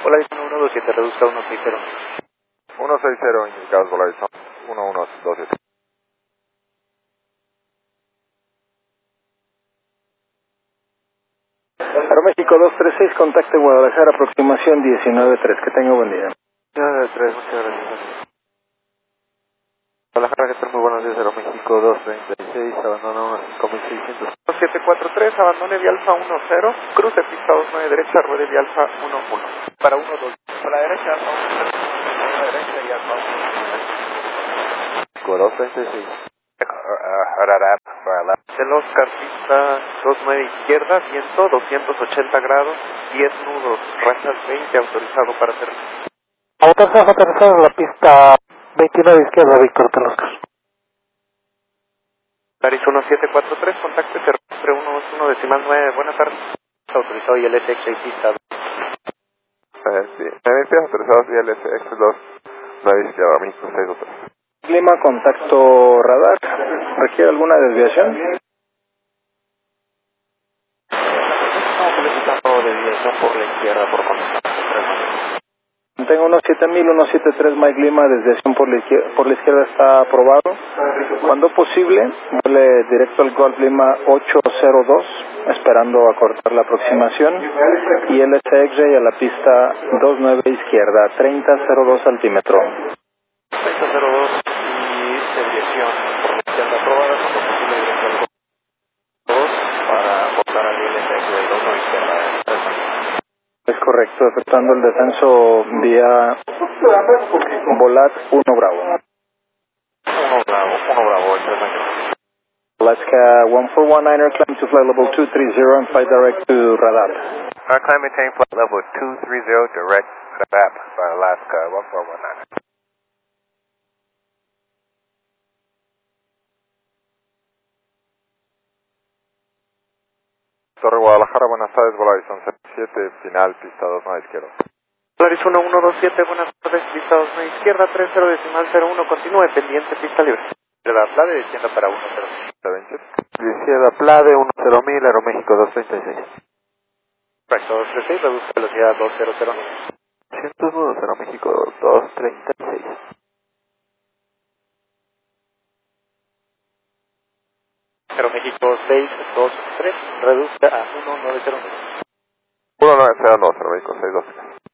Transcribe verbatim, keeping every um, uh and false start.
Hola, uno dos siete, reduzca a uno seis cero. uno seis cero, indicados Volaris uno uno dos siete. Aeroméxico dos tres seis, contacte Guadalajara, aproximación diecinueve tres. Que tenga buen día. nueve tres, muchas gracias. Guadalajara, que tal? Muy buenos días, Aeroméxico dos treinta y seis, abandona uno cinco mil seiscientos. siete cuatro tres, abandone de Alfa uno cero, cruce pista dos nueve derecha, ruede de Alfa uno uno. Para uno dos, a la derecha, Alfa uno cero, a la derecha y Alfa uno cero. dos treinta y seis. Del Oscar, pista dos nueve izquierda, viento doscientos ochenta grados, diez nudos, rachas veinte, autorizado para aterrizar. Aterrizar, aterrizar en la pista veintinueve izquierda, Víctor Teloscar. Paris uno siete cuatro tres, contacte terrestre uno dos uno decimal nueve, buenas tardes. Autorizado y el S X pista. Eh, sí, nueve izquierda, autorizados y el S X dos, nueve izquierda, México seis dos tres. Clima, contacto radar. ¿Requiere alguna desviación? Solicitando desviación por la izquierda, por contacto. Tengo uno siete mil, uno siete tres Mike Lima, desviación por la izquierda, por la izquierda está aprobado. Cuando posible, vuele directo al Golf Lima ocho cero dos, esperando acortar la aproximación, y el S X-Ray a la pista dos nueve izquierda, treinta cero dos altímetro. treinta cero dos y desviación por la izquierda aprobada, cuando posible directo al Golf dos para acortar al I L S X de dos nueve izquierda. Es correcto, efectuando el descenso vía Volat uno Bravo. uno Bravo, uno Bravo, tres Alaska one four one niner, climb to flight level two three zero and fly direct to Radar. Our climb maintain flight level two three zero, direct Radar by Alaska one four one nine. Torre Guadalajara, buenas tardes, Volaris once siete, final, pista dos nueve izquierda. Volaris uno uno dos siete, buenas tardes, pista dos nueve izquierda, tres cero decimal cero uno, continúe, pendiente, pista libre. De la Plade, descienda para uno cero. Izquierda, Plade, uno cero mil, Aeroméxico dos treinta y seis. Correcto, dos treinta y seis, reduce velocidad dos cero cero. cientos nudos, Aeroméxico dos treinta y seis. Aeroméxico seis dos tres, reduce a uno nueve cero. uno nueve cero dos, Aeroméxico seis dos tres.